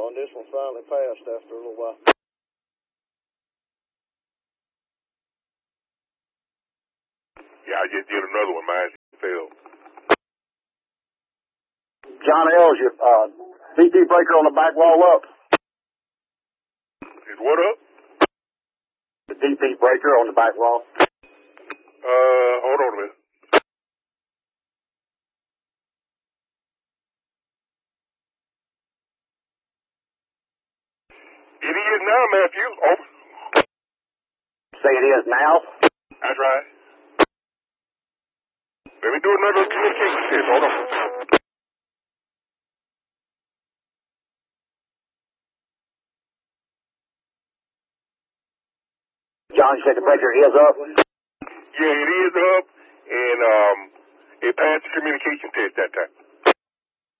on. This one finally passed after a little while. Yeah, I just did another one. Mine failed. John L's, your DT breaker on the back wall up. Is what up? The DT breaker on the back wall. Hold on a minute. It is now, Matthew. Over. Say it is now? That's right. Let me do another communication test. Hold on. John, you said the breaker is up? Yeah, it is up, and it passed the communication test that time.